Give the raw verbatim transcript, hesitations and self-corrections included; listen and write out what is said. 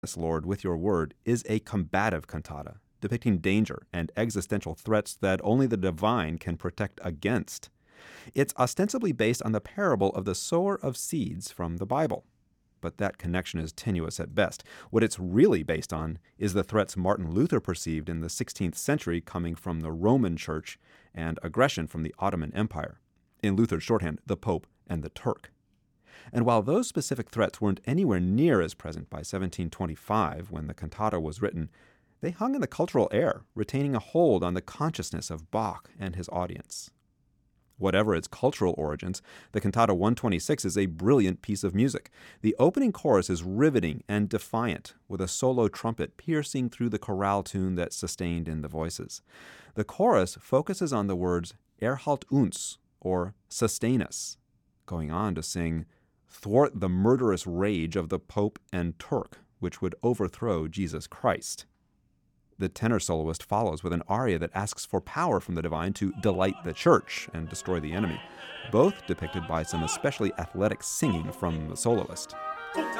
Yes, Lord, with your word, is a combative cantata, depicting danger and existential threats that only the divine can protect against. It's ostensibly based on the parable of the sower of seeds from the Bible, but that connection is tenuous at best. What it's really based on is the threats Martin Luther perceived in the sixteenth century coming from the Roman Church and aggression from the Ottoman Empire. In Luther's shorthand, the Pope and the Turk. And while those specific threats weren't anywhere near as present by seventeen twenty-five, when the cantata was written, they hung in the cultural air, retaining a hold on the consciousness of Bach and his audience. Whatever its cultural origins, the Cantata one twenty-six is a brilliant piece of music. The opening chorus is riveting and defiant, with a solo trumpet piercing through the chorale tune that's sustained in the voices. The chorus focuses on the words "Erhalt uns," or "sustain us," going on to sing, "Thwart the murderous rage of the Pope and Turk, which would overthrow Jesus Christ." The tenor soloist follows with an aria that asks for power from the divine to delight the church and destroy the enemy, both depicted by some especially athletic singing from the soloist.